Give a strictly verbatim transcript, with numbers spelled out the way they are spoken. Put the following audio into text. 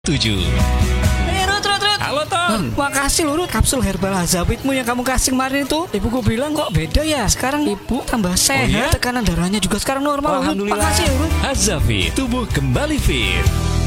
tujuh. Eh, Rut, Rut, Rut. Halo Tom. Hmm, makasih loh, Rut. Kapsul herbal Hazavitmu yang kamu kasih kemarin itu, ibuku bilang kok beda ya. Sekarang ibu tambah sehat, iya? tekanan darahnya juga sekarang normal. Rut. Alhamdulillah. Makasih ya, Rut. Hazavit, tubuh kembali fit.